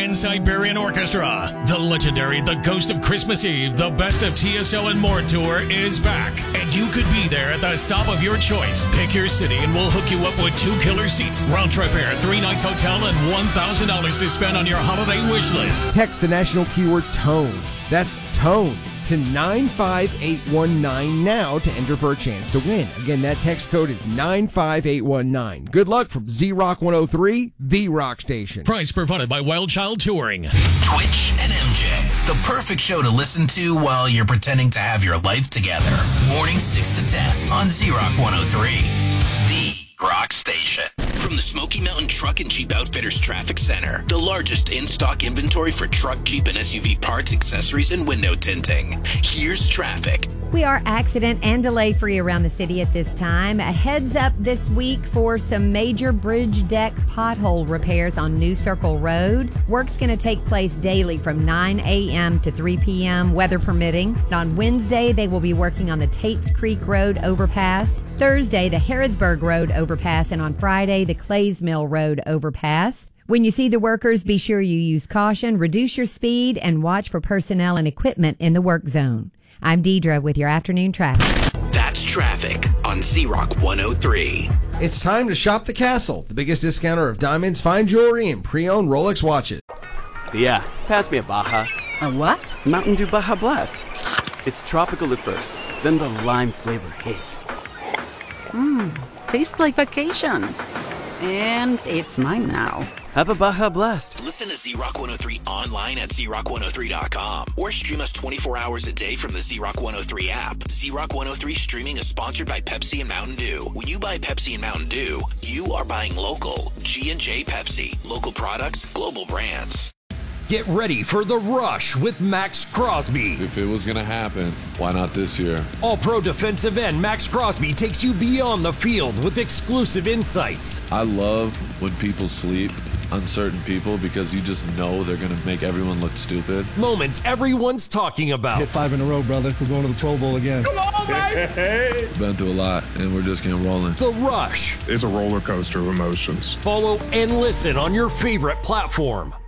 Trans-Siberian Orchestra. The legendary The Ghost of Christmas Eve, the Best of TSO and More tour is back. And you could be there at the stop of your choice. Pick your city and we'll hook you up with 2 killer seats, round trip air, 3 nights hotel, and $1,000 to spend on your holiday wish list. Text the national keyword TONE. That's TONE to 95819 now to enter for a chance to win. Again, that text code is 95819. Good luck from Z-Rock 103, the rock station. Prize provided by Wild Child Touring. Twitch and MJ, the perfect show to listen to while you're pretending to have your life together. Morning 6 to 10 on Z-Rock 103, the rock station. From the Smoky Mountain Truck and Jeep Outfitters Traffic Center, the largest in-stock inventory for truck, Jeep, and SUV parts, accessories, and window tinting. Here's traffic. We are accident and delay free around the city at this time. A heads up this week for some major bridge deck pothole repairs on New Circle Road. Work's going to take place daily from 9 a.m. to 3 p.m., weather permitting. And on Wednesday, they will be working on the Tates Creek Road overpass. Thursday, the Harrodsburg Road overpass. And on Friday, the Clays Mill Road overpass. When you see the workers, be sure you use caution, reduce your speed, and watch for personnel and equipment in the work zone. I'm Deidre with your afternoon traffic. That's traffic on Z-Rock 103. It's time to shop the Castle, the biggest discounter of diamonds, fine jewelry, and pre-owned Rolex watches. Yeah, pass me a Baja. A what? Mountain Dew Baja Blast. It's tropical at first, then the lime flavor hits. Tastes like vacation. And it's mine now. Have a Baja Blast. Listen to Z-Rock 103 online at ZRock103.com or stream us 24 hours a day from the Z-Rock 103 app. Z-Rock 103 streaming is sponsored by Pepsi and Mountain Dew. When you buy Pepsi and Mountain Dew, you are buying local. G&J Pepsi. Local products, global brands. Get ready for The Rush with Max Crosby. If it was going to happen, why not this year? All-pro defensive end Max Crosby takes you beyond the field with exclusive insights. I love when people sleep on certain people because you just know they're going to make everyone look stupid. Moments everyone's talking about. Hit 5 in a row, brother. We're going to the Pro Bowl again. Come on, baby! Been through a lot, and we're just getting rolling. The Rush. It's a roller coaster of emotions. Follow and listen on your favorite platform.